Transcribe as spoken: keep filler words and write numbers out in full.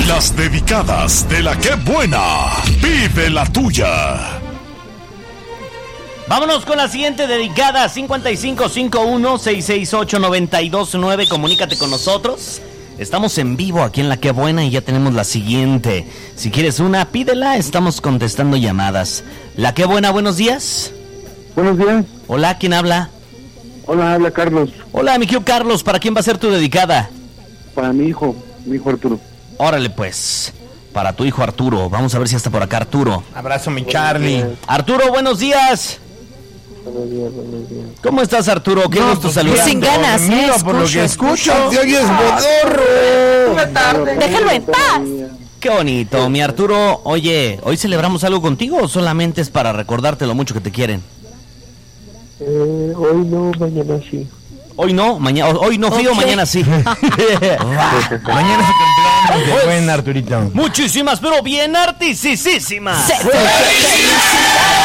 Las dedicadas de la que buena. Vive la tuya. Vámonos con la siguiente dedicada. cincuenta y cinco cincuenta y uno, seiscientos sesenta y ocho, noventa y dos nueve. Comunícate con nosotros. Estamos en vivo aquí en La Que Buena y ya tenemos la siguiente. Si quieres una, pídela. Estamos contestando llamadas. La Que Buena, buenos días. Buenos días. Hola, ¿quién habla? Hola, habla Carlos. Hola, mi querido Carlos. ¿Para quién va a ser tu dedicada? Para mi hijo, mi hijo Arturo. Órale, pues. Para tu hijo Arturo. Vamos a ver si está por acá Arturo. Abrazo, mi Charlie. Arturo, buenos días. Buenos días, buenos días. ¿Cómo estás, Arturo? Qué No, gusto pues, saludarte. sin ganas, Por lo mío, eh, por lo que escucho, escucho, te oyes bodorro. Déjalo en paz. Qué bonito, mi Arturo. Oye, ¿hoy celebramos algo contigo o solamente es para recordarte lo mucho que te quieren? Eh, hoy no, mañana sí. Hoy no, mañana, hoy no fío, Ok. mañana sí. Mañana es el cumpleaños de buen Arturito. Muchísimas, pero bien artisísimas. ¡Felicidades!